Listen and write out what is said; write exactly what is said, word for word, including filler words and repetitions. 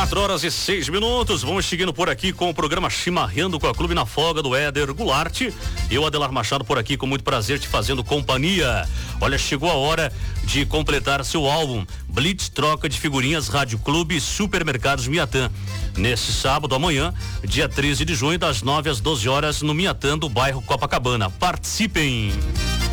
Quatro horas e seis minutos, vamos seguindo por aqui com o programa Chimarrando com a Clube na Folga do Éder Goulart. Eu, Adelar Machado, por aqui com muito prazer te fazendo companhia. Olha, chegou a hora de completar seu álbum Blitz Troca de Figurinhas Rádio Clube Supermercados Miatã. Nesse sábado, amanhã, dia treze de junho, das nove às doze horas, no Miatã do bairro Copacabana. Participem!